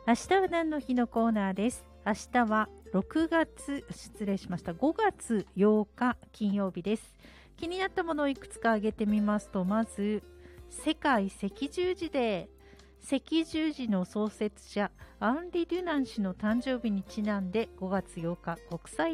明日は何の日のコーナーです。明日は5月8日金曜日です。気になったものをいくつか挙げてみますと、まず世界赤十字デー、赤十字の創設者アンリ・デュナン氏の誕生日にちなんで5月8日国際